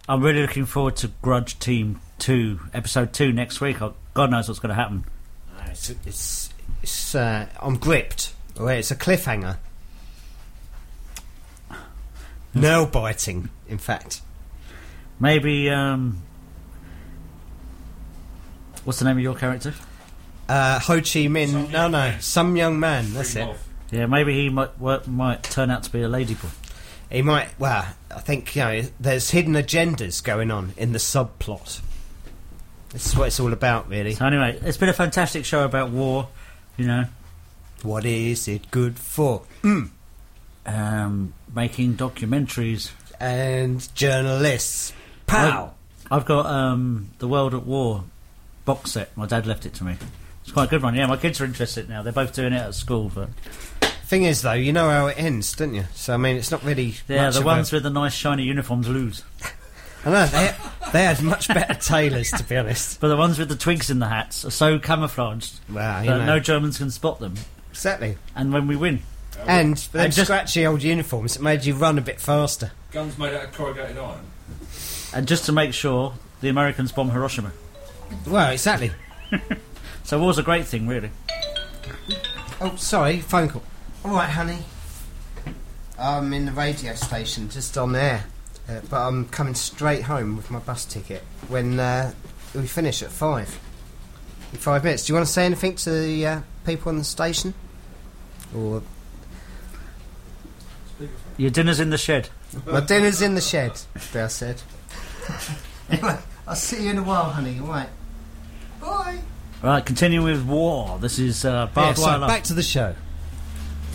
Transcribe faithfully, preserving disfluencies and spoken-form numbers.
I'm really looking forward to Grudge Team two, episode two next week. God knows what's going to happen. It's it's, it's uh, I'm gripped. Oh, it's a cliffhanger. Nail biting, in fact. Maybe. Um, what's the name of your character? Uh, Ho Chi Minh. Some no, no, man. Some young man. That's Bring it. Off. Yeah, maybe he might work, might turn out to be a ladyboy. He might. Well, I think you know there's hidden agendas going on in the subplot. This is what it's all about, really. So anyway, it's been a fantastic show about war. You know, what is it good for? Mm. Um, making documentaries and journalists. Pow! I, I've got um, the World at War box set. My dad left it to me. It's quite a good one. Yeah, my kids are interested now. They're both doing it at school, but. Thing is, though, you know how it ends, don't you? So, I mean, it's not really... Yeah, much the of ones a... with the nice shiny uniforms lose. I know, they, they had much better tailors, to be honest. But the ones with the twigs in the hats are so camouflaged well, that know. no Germans can spot them. Exactly. And when we win. And for them scratchy old uniforms, it made you run a bit faster. Guns made out of corrugated iron. And just to make sure, the Americans bomb Hiroshima. Well, exactly. So war's a great thing, really. Oh, sorry, phone call. All right, honey. I'm in the radio station, just on there, uh, but I'm coming straight home with my bus ticket when uh, we finish at five. In five minutes. Do you want to say anything to the uh, people on the station? Or your dinner's in the shed. My dinner's in the shed, Dale said. Anyway, I'll see you in a while, honey. All right. Bye. Right, continuing with war. This is uh, Barbed yeah, so Wire. Back to the show.